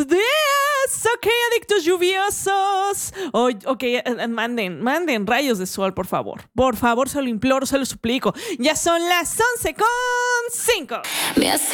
días, ok, adictos lluviosos. Ok, manden rayos de sol, por favor. Por favor, se lo imploro, se lo suplico. Ya son las 11:05.